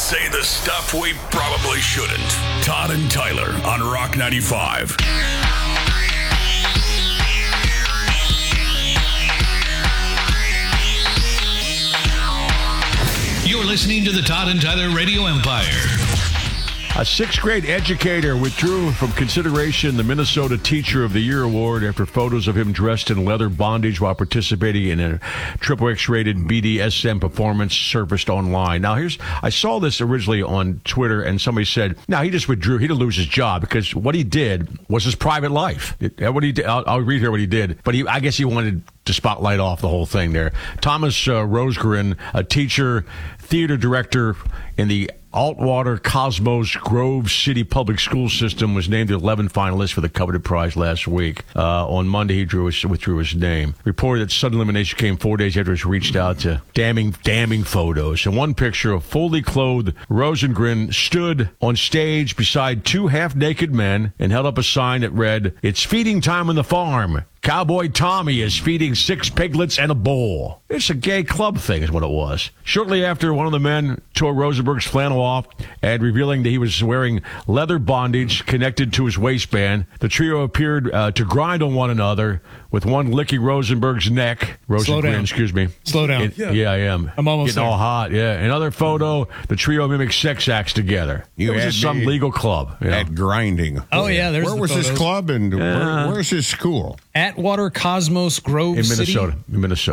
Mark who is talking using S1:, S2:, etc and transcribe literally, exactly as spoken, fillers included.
S1: say the stuff we probably shouldn't. Todd and Tyler on Rock ninety-five.
S2: You're listening to the Todd and Tyler Radio Empire.
S3: A sixth grade educator withdrew from consideration the Minnesota Teacher of the Year award after photos of him dressed in leather bondage while participating in a triple X rated B D S M performance surfaced online. Now, here's I saw this originally on Twitter, and somebody said, "Now he just withdrew. He didn't lose his job because what he did was his private life. It, what he did, I'll, I'll read here what he did, but he, I guess he wanted to spotlight off the whole thing there." Thomas uh, Rosegren, a teacher, theater director in the Altwater Cosmos Grove City Public School System, was named the eleventh finalist for the coveted prize last week. Uh, on Monday, he drew his, withdrew his name. Reported that sudden elimination came four days after he reached out to damning, damning photos. In one picture, a fully clothed Rosengren stood on stage beside two half-naked men and held up a sign that read, "It's feeding time on the farm. Cowboy Tommy is feeding six piglets and a bull." It's a gay club thing is what it was. Shortly after, one of the men tore Rosenberg's flannel off and revealing that he was wearing leather bondage connected to his waistband. The trio appeared uh, to grind on one another, with one licking Rosenberg's neck.
S4: Slow down.
S3: Rosengren, excuse me.
S4: Slow down.
S3: It, yeah. yeah, I am.
S4: I'm almost
S3: Getting
S4: there.
S3: all hot, yeah. Another photo, the trio mimics sex acts together.
S5: You
S3: it was
S5: had
S3: just some
S5: me
S3: legal club. You know?
S5: At grinding.
S4: Oh, yeah, there's
S5: Where
S4: the
S5: was this
S4: photos.
S5: club and
S3: Yeah.
S5: where, where's his school?
S4: Atwater Cosmos Grove
S3: In
S4: City.
S3: Minnesota. In Minnesota.